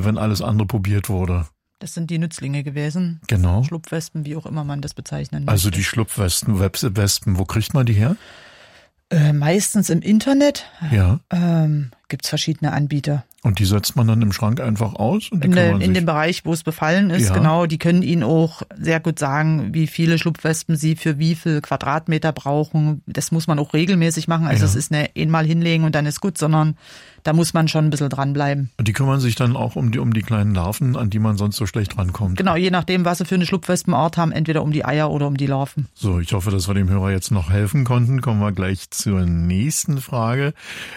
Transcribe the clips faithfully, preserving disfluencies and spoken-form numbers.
wenn alles andere probiert wurde. Das sind die Nützlinge gewesen. Genau. Schlupfwespen, wie auch immer man das bezeichnen möchte. Also die Schlupfwespen, Wespen, wo kriegt man die her? Äh, meistens im Internet. Ja. Ähm, gibt's verschiedene Anbieter. Und die setzt man dann im Schrank einfach aus? Und die in, kann de, man in sich dem Bereich, wo es befallen ist, ja. genau. Die können Ihnen auch sehr gut sagen, wie viele Schlupfwespen Sie für wie viel Quadratmeter brauchen. Das muss man auch regelmäßig machen. Also ja. es ist nicht einmal hinlegen und dann ist gut, sondern da muss man schon ein bisschen dranbleiben. Und die kümmern sich dann auch um die, um die kleinen Larven, an die man sonst so schlecht rankommt. Genau, je nachdem, was Sie für eine Schlupfwespenart haben, entweder um die Eier oder um die Larven. So, ich hoffe, dass wir dem Hörer jetzt noch helfen konnten. Kommen wir gleich zur nächsten Frage.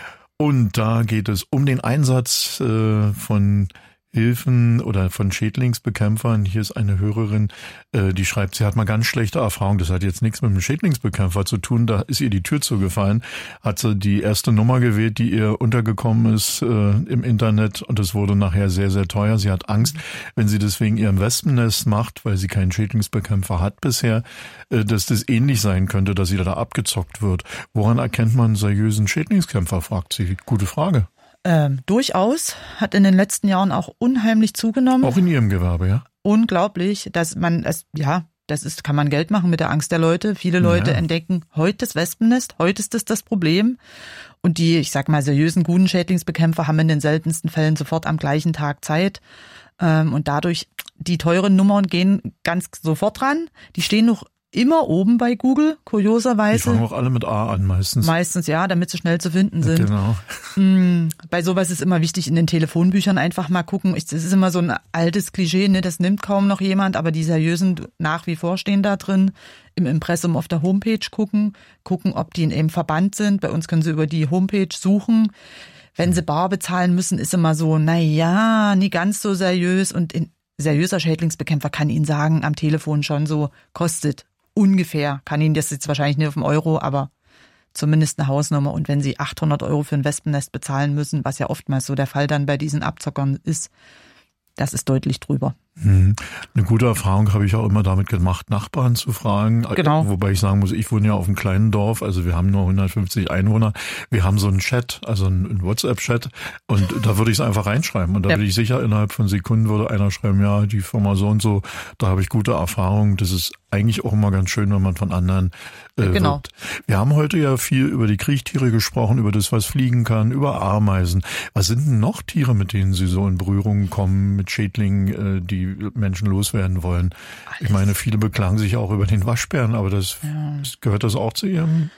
Und da geht es um den Einsatz äh, von Hilfen oder von Schädlingsbekämpfern. Hier ist eine Hörerin, äh, die schreibt, sie hat mal ganz schlechte Erfahrungen. Das hat jetzt nichts mit dem Schädlingsbekämpfer zu tun. Da ist ihr die Tür zugefallen. Hat sie die erste Nummer gewählt, die ihr untergekommen ist äh, im Internet. Und es wurde nachher sehr, sehr teuer. Sie hat Angst, wenn sie das wegen ihrem Wespennest macht, weil sie keinen Schädlingsbekämpfer hat bisher, äh, dass das ähnlich sein könnte, dass sie da abgezockt wird. Woran erkennt man einen seriösen Schädlingskämpfer, fragt sie. Gute Frage. Ähm, durchaus, hat in den letzten Jahren auch unheimlich zugenommen. Auch in Ihrem Gewerbe, ja? Unglaublich, dass man, es, ja, das ist, kann man Geld machen mit der Angst der Leute. Viele Leute ja. entdecken, heute das Wespennest, heute ist das das Problem. Und die, ich sag mal, seriösen, guten Schädlingsbekämpfer haben in den seltensten Fällen sofort am gleichen Tag Zeit. Ähm, und dadurch, die teuren Nummern gehen ganz sofort ran. Die stehen noch immer oben bei Google, kurioserweise. Die fangen auch alle mit A an meistens. Meistens, ja, damit sie schnell zu finden sind. Genau. Mm, bei sowas ist immer wichtig, in den Telefonbüchern einfach mal gucken. Das ist immer so ein altes Klischee, ne? Das nimmt kaum noch jemand, aber die seriösen nach wie vor stehen da drin. Im Impressum auf der Homepage gucken, gucken, ob die in einem Verband sind. Bei uns können sie über die Homepage suchen. Wenn sie bar bezahlen müssen, ist immer so, na ja, nie ganz so seriös. Und ein seriöser Schädlingsbekämpfer kann Ihnen sagen, am Telefon schon so, kostet ungefähr, kann Ihnen das jetzt wahrscheinlich nicht auf dem Euro, aber zumindest eine Hausnummer. Und wenn Sie achthundert Euro für ein Wespennest bezahlen müssen, was ja oftmals so der Fall dann bei diesen Abzockern ist, das ist deutlich drüber. Hm. Eine gute Erfahrung habe ich auch immer damit gemacht, Nachbarn zu fragen. Genau. Wobei ich sagen muss, ich wohne ja auf einem kleinen Dorf, also wir haben nur hundertfünfzig Einwohner. Wir haben so einen Chat, also einen WhatsApp-Chat, und da würde ich es einfach reinschreiben. Und da ja. würde ich sicher, innerhalb von Sekunden würde einer schreiben, ja, die Firma so und so, da habe ich gute Erfahrungen. Das ist eigentlich auch immer ganz schön, wenn man von anderen äh, genau. wird. Wir haben heute ja viel über die Kriechtiere gesprochen, über das, was fliegen kann, über Ameisen. Was sind denn noch Tiere, mit denen Sie so in Berührung kommen, mit Schädlingen, äh, die Menschen loswerden wollen? Alles. Ich meine, viele beklagen sich auch über den Waschbären, aber das ja. gehört das auch zu Ihrem?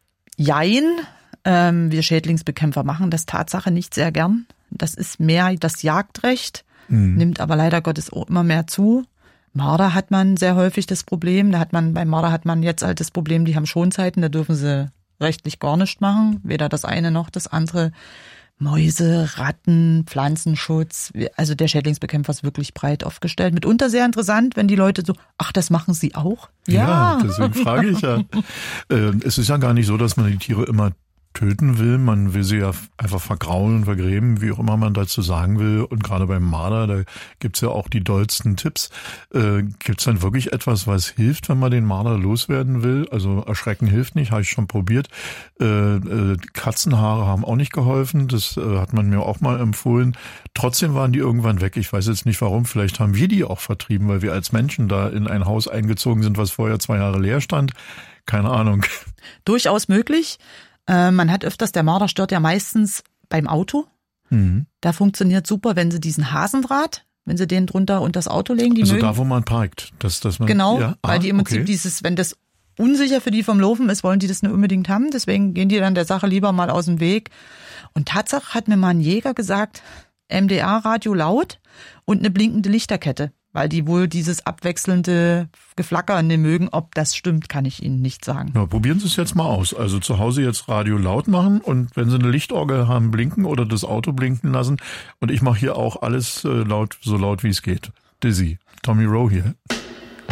Jein. Ähm, wir Schädlingsbekämpfer machen das Tatsache nicht sehr gern. Das ist mehr das Jagdrecht, hm. nimmt aber leider Gottes auch immer mehr zu. Marder hat man sehr häufig das Problem. Da hat man, bei Marder hat man jetzt halt das Problem, die haben Schonzeiten, da dürfen sie rechtlich gar nicht machen. Weder das eine noch das andere. Mäuse, Ratten, Pflanzenschutz. Also der Schädlingsbekämpfer ist wirklich breit aufgestellt. Mitunter sehr interessant, wenn die Leute so, ach, das machen sie auch? Ja, ja deswegen frage ich ja. äh, es ist ja gar nicht so, dass man die Tiere immer töten will. Man will sie ja einfach vergraulen, vergräben, wie auch immer man dazu sagen will. Und gerade beim Marder, da gibt's ja auch die dollsten Tipps. Äh, gibt's dann wirklich etwas, was hilft, wenn man den Marder loswerden will? Also erschrecken hilft nicht, habe ich schon probiert. Äh, äh, Katzenhaare haben auch nicht geholfen. Das äh, hat man mir auch mal empfohlen. Trotzdem waren die irgendwann weg. Ich weiß jetzt nicht warum. Vielleicht haben wir die auch vertrieben, weil wir als Menschen da in ein Haus eingezogen sind, was vorher zwei Jahre leer stand. Keine Ahnung. Durchaus möglich. Man hat öfters, der Marder stört ja meistens beim Auto. Mhm. Da funktioniert super, wenn Sie diesen Hasendraht, wenn Sie den drunter unter das Auto legen. Die also mögen, da, wo man parkt. Dass, dass man, genau, ja? weil ah, die im Prinzip okay. dieses, wenn das unsicher für die vom Laufen ist, wollen die das nicht unbedingt haben. Deswegen gehen die dann der Sache lieber mal aus dem Weg. Und Tatsache hat mir mal ein Jäger gesagt, M D A-Radio laut und eine blinkende Lichterkette. Weil die wohl dieses abwechselnde Geflacker nicht mögen. Ob das stimmt, kann ich Ihnen nicht sagen. Ja, probieren Sie es jetzt mal aus. Also zu Hause jetzt Radio laut machen und wenn Sie eine Lichtorgel haben, blinken oder das Auto blinken lassen. Und ich mache hier auch alles äh, laut, so laut wie es geht. Dizzy, Tommy Rowe hier.